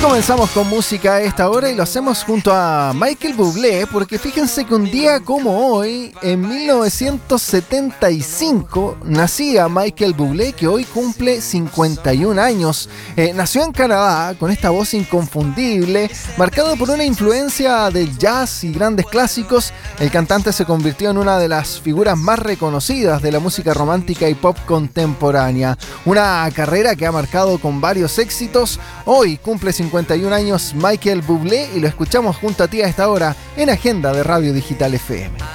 Comenzamos con música a esta hora y lo hacemos junto a Michael Bublé, porque fíjense que un día como hoy, en 1975, nacía Michael Bublé, que hoy cumple 51 años. Nació en Canadá con esta voz inconfundible, marcado por una influencia del jazz y grandes clásicos. El cantante se convirtió en una de las figuras más reconocidas de la música romántica y pop contemporánea. Una carrera que ha marcado con varios éxitos. Hoy cumple 51 años Michael Bublé y lo escuchamos junto a ti a esta hora en Agenda de Radio Digital FM.